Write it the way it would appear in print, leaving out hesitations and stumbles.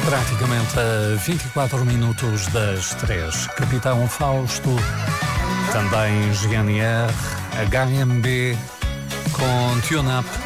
Praticamente a 24 minutos das 3. Capitão Fausto, também GNR, HMB, com Tune Up.